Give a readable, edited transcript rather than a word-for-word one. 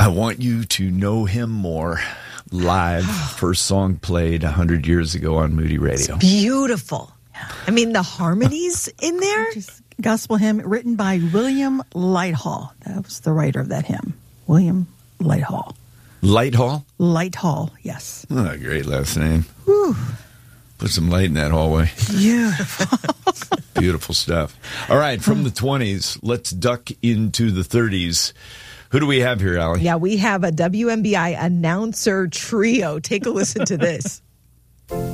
I Want You to Know Him More. Live, first song played 100 years ago on Moody Radio. It's beautiful. I mean, the harmonies in there. Just gospel hymn written by William Lighthall. That was the writer of that hymn. William Lighthall. Lighthall? Lighthall, yes. Oh, great last name. Whew. Put some light in that hallway. Beautiful. Beautiful stuff. All right, from the 20s, let's duck into the 30s. Who do we have here, Allie? Yeah, we have a WMBI announcer trio. Take a listen to this.